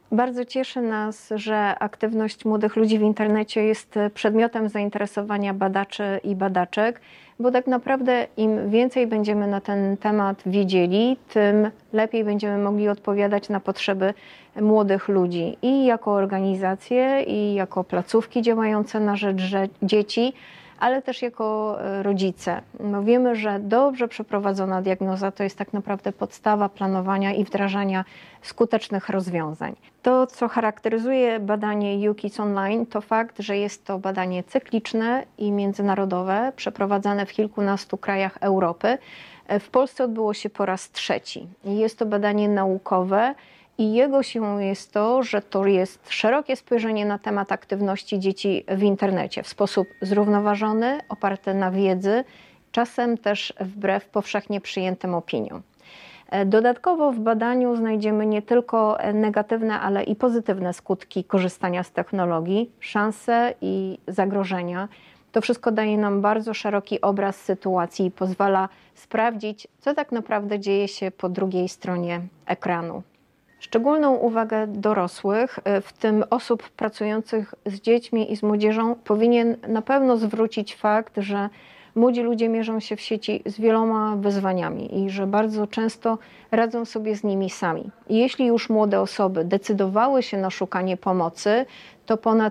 Bardzo cieszy nas, że aktywność młodych ludzi w internecie jest przedmiotem zainteresowania badaczy i badaczek, bo tak naprawdę im więcej będziemy na ten temat wiedzieli, tym lepiej będziemy mogli odpowiadać na potrzeby młodych ludzi i jako organizacje, i jako placówki działające na rzecz dzieci, ale też jako rodzice. No wiemy, że dobrze przeprowadzona diagnoza to jest tak naprawdę podstawa planowania i wdrażania skutecznych rozwiązań. To, co charakteryzuje badanie UKids Online, to fakt, że jest to badanie cykliczne i międzynarodowe, przeprowadzane w kilkunastu krajach Europy. W Polsce odbyło się po raz trzeci. Jest to badanie naukowe i jego siłą jest to, że to jest szerokie spojrzenie na temat aktywności dzieci w internecie w sposób zrównoważony, oparty na wiedzy, czasem też wbrew powszechnie przyjętym opiniom. Dodatkowo w badaniu znajdziemy nie tylko negatywne, ale i pozytywne skutki korzystania z technologii, szanse i zagrożenia. To wszystko daje nam bardzo szeroki obraz sytuacji i pozwala sprawdzić, co tak naprawdę dzieje się po drugiej stronie ekranu. Szczególną uwagę dorosłych, w tym osób pracujących z dziećmi i z młodzieżą, powinien na pewno zwrócić fakt, że młodzi ludzie mierzą się w sieci z wieloma wyzwaniami i że bardzo często radzą sobie z nimi sami. I jeśli już młode osoby decydowały się na szukanie pomocy, to ponad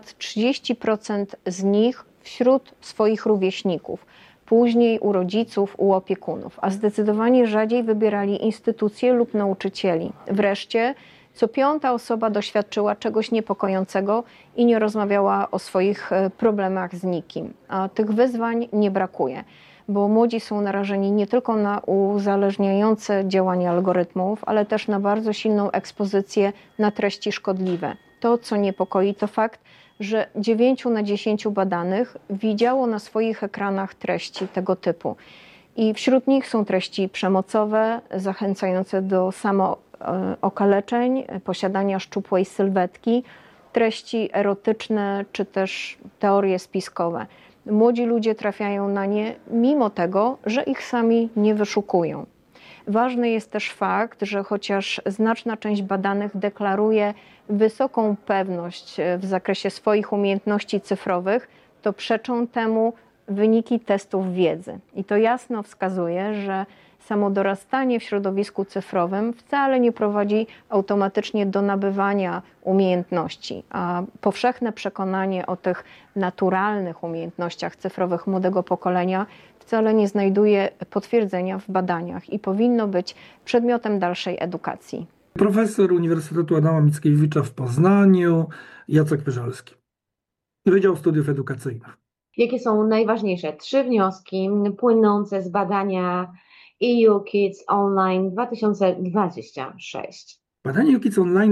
30% z nich wśród swoich rówieśników, później u rodziców, u opiekunów, a zdecydowanie rzadziej wybierali instytucje lub nauczycieli. Wreszcie co piąta osoba doświadczyła czegoś niepokojącego i nie rozmawiała o swoich problemach z nikim. A tych wyzwań nie brakuje, bo młodzi są narażeni nie tylko na uzależniające działania algorytmów, ale też na bardzo silną ekspozycję na treści szkodliwe. To, co niepokoi, to fakt, że 9 na 10 badanych widziało na swoich ekranach treści tego typu. I wśród nich są treści przemocowe, zachęcające do samookaleczeń, posiadania szczupłej sylwetki, treści erotyczne czy też teorie spiskowe. Młodzi ludzie trafiają na nie mimo tego, że ich sami nie wyszukują. Ważny jest też fakt, że chociaż znaczna część badanych deklaruje wysoką pewność w zakresie swoich umiejętności cyfrowych, to przeczą temu wyniki testów wiedzy. I to jasno wskazuje, że samo dorastanie w środowisku cyfrowym wcale nie prowadzi automatycznie do nabywania umiejętności, a powszechne przekonanie o tych naturalnych umiejętnościach cyfrowych młodego pokolenia wcale nie znajduje potwierdzenia w badaniach i powinno być przedmiotem dalszej edukacji. Profesor Uniwersytetu Adama Mickiewicza w Poznaniu, Jacek Pyżalski, Wydział Studiów Edukacyjnych. Jakie są najważniejsze 3 wnioski płynące z badania EU Kids Online 2026? Badanie UKids Online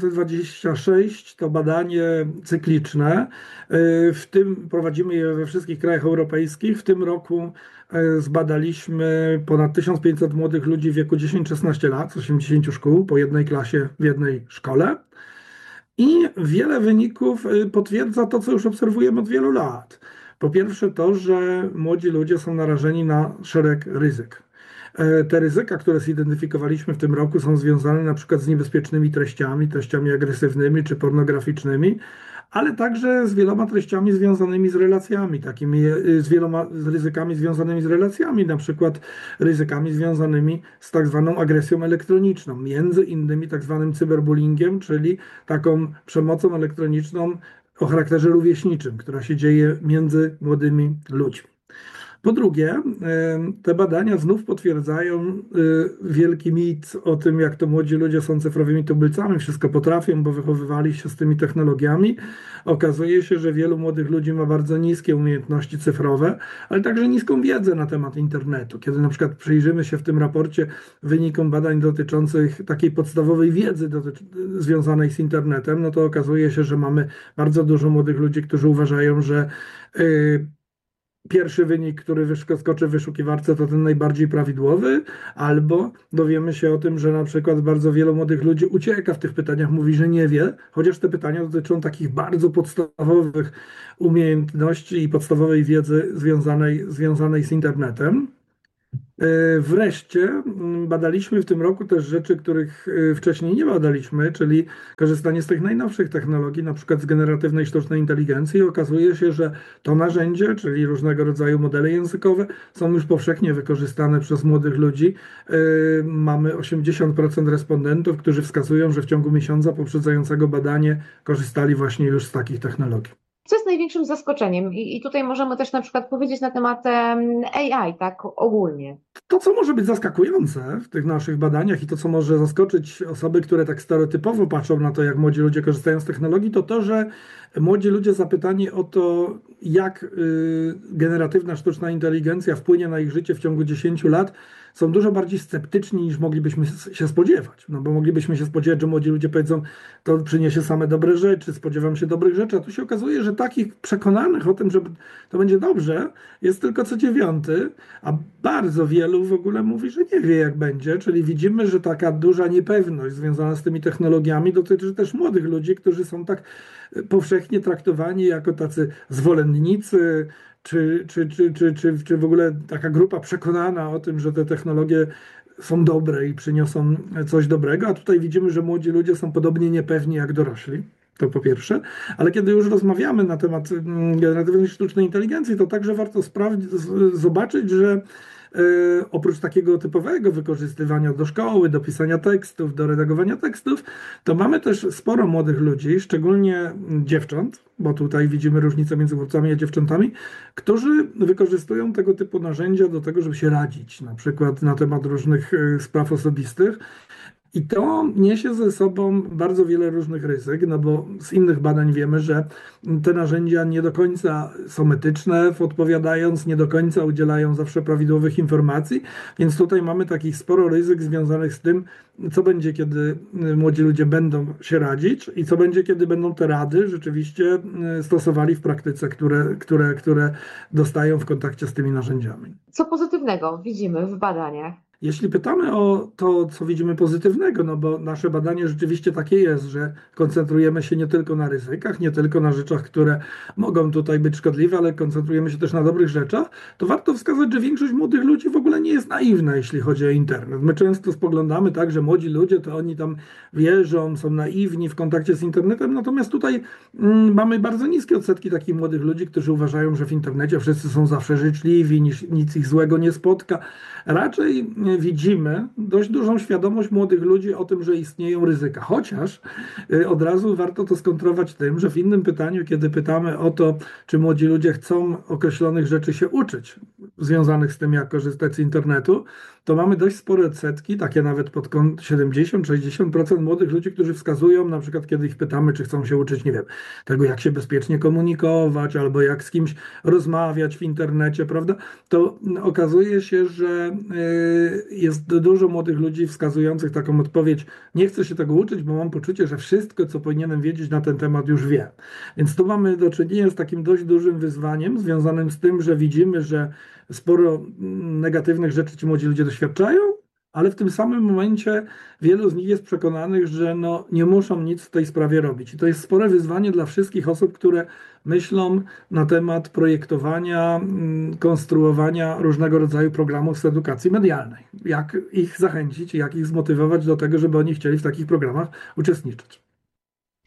2026 to badanie cykliczne. W tym prowadzimy je we wszystkich krajach europejskich. W tym roku zbadaliśmy ponad 1500 młodych ludzi w wieku 10-16 lat z 80 szkół, po jednej klasie w jednej szkole. I wiele wyników potwierdza to, co już obserwujemy od wielu lat. Po pierwsze to, że młodzi ludzie są narażeni na szereg ryzyk. Te ryzyka, które zidentyfikowaliśmy w tym roku, są związane na przykład z niebezpiecznymi treściami agresywnymi czy pornograficznymi, ale także z wieloma treściami związanymi z relacjami, z wieloma ryzykami związanymi z relacjami, na przykład ryzykami związanymi z tak zwaną agresją elektroniczną, między innymi tak zwanym cyberbullyingiem, czyli taką przemocą elektroniczną o charakterze rówieśniczym, która się dzieje między młodymi ludźmi. Po drugie, te badania znów potwierdzają wielki mit o tym, jak to młodzi ludzie są cyfrowymi tubylcami, wszystko potrafią, bo wychowywali się z tymi technologiami. Okazuje się, że wielu młodych ludzi ma bardzo niskie umiejętności cyfrowe, ale także niską wiedzę na temat internetu. Kiedy na przykład przyjrzymy się w tym raporcie wynikom badań dotyczących takiej podstawowej wiedzy związanej z internetem, no to okazuje się, że mamy bardzo dużo młodych ludzi, którzy uważają, że pierwszy wynik, który wyskoczy w wyszukiwarce, to ten najbardziej prawidłowy, albo dowiemy się o tym, że na przykład bardzo wielu młodych ludzi ucieka w tych pytaniach, mówi, że nie wie, chociaż te pytania dotyczą takich bardzo podstawowych umiejętności i podstawowej wiedzy związanej z internetem. Wreszcie badaliśmy w tym roku też rzeczy, których wcześniej nie badaliśmy, czyli korzystanie z tych najnowszych technologii, na przykład z generatywnej sztucznej inteligencji. I okazuje się, że to narzędzie, czyli różnego rodzaju modele językowe, są już powszechnie wykorzystane przez młodych ludzi. Mamy 80% respondentów, którzy wskazują, że w ciągu miesiąca poprzedzającego badanie korzystali właśnie już z takich technologii. Co jest największym zaskoczeniem? I tutaj możemy też na przykład powiedzieć na temat AI, tak ogólnie. To, co może być zaskakujące w tych naszych badaniach i to, co może zaskoczyć osoby, które tak stereotypowo patrzą na to, jak młodzi ludzie korzystają z technologii, to to, że młodzi ludzie zapytani o to, jak generatywna sztuczna inteligencja wpłynie na ich życie w ciągu 10 lat, są dużo bardziej sceptyczni niż moglibyśmy się spodziewać. No bo moglibyśmy się spodziewać, że młodzi ludzie powiedzą, to przyniesie same dobre rzeczy, spodziewam się dobrych rzeczy, a tu się okazuje, że takich przekonanych o tym, że to będzie dobrze, jest tylko co 9, a bardzo wielu w ogóle mówi, że nie wie, jak będzie, czyli widzimy, że taka duża niepewność związana z tymi technologiami dotyczy też młodych ludzi, którzy są tak powszechnie traktowani jako tacy zwolennicy, czy w ogóle taka grupa przekonana o tym, że te technologie są dobre i przyniosą coś dobrego, a tutaj widzimy, że młodzi ludzie są podobnie niepewni jak dorośli. To po pierwsze, ale kiedy już rozmawiamy na temat generatywnej sztucznej inteligencji, to także warto zobaczyć, że oprócz takiego typowego wykorzystywania do szkoły, do pisania tekstów, do redagowania tekstów, to mamy też sporo młodych ludzi, szczególnie dziewcząt, bo tutaj widzimy różnicę między chłopcami a dziewczętami, którzy wykorzystują tego typu narzędzia do tego, żeby się radzić, na przykład na temat różnych spraw osobistych. I to niesie ze sobą bardzo wiele różnych ryzyk, no bo z innych badań wiemy, że te narzędzia nie do końca są etyczne, odpowiadając, nie do końca udzielają zawsze prawidłowych informacji, więc tutaj mamy takich sporo ryzyk związanych z tym, co będzie, kiedy młodzi ludzie będą się radzić i co będzie, kiedy będą te rady rzeczywiście stosowali w praktyce, które dostają w kontakcie z tymi narzędziami. Co pozytywnego widzimy w badaniach? Jeśli pytamy o to, co widzimy pozytywnego, no bo nasze badanie rzeczywiście takie jest, że koncentrujemy się nie tylko na ryzykach, nie tylko na rzeczach, które mogą tutaj być szkodliwe, ale koncentrujemy się też na dobrych rzeczach, to warto wskazać, że większość młodych ludzi w ogóle nie jest naiwna, jeśli chodzi o internet. My często spoglądamy tak, że młodzi ludzie to oni tam wierzą, są naiwni w kontakcie z internetem, natomiast tutaj mamy bardzo niskie odsetki takich młodych ludzi, którzy uważają, że w internecie wszyscy są zawsze życzliwi, nic ich złego nie spotka. Raczej widzimy dość dużą świadomość młodych ludzi o tym, że istnieją ryzyka. Chociaż od razu warto to skontrować tym, że w innym pytaniu, kiedy pytamy o to, czy młodzi ludzie chcą określonych rzeczy się uczyć, związanych z tym, jak korzystać z internetu, to mamy dość spore odsetki, takie nawet pod kąt 70-60% młodych ludzi, którzy wskazują, na przykład kiedy ich pytamy, czy chcą się uczyć, nie wiem, tego jak się bezpiecznie komunikować, albo jak z kimś rozmawiać w internecie, prawda? To okazuje się, że jest dużo młodych ludzi wskazujących taką odpowiedź, nie chcę się tego uczyć, bo mam poczucie, że wszystko, co powinienem wiedzieć na ten temat już wiem. Więc tu mamy do czynienia z takim dość dużym wyzwaniem związanym z tym, że widzimy, że sporo negatywnych rzeczy ci młodzi ludzie doświadczają, ale w tym samym momencie wielu z nich jest przekonanych, że no, nie muszą nic w tej sprawie robić. I to jest spore wyzwanie dla wszystkich osób, które myślą na temat projektowania, konstruowania różnego rodzaju programów z edukacji medialnej. Jak ich zachęcić, jak ich zmotywować do tego, żeby oni chcieli w takich programach uczestniczyć.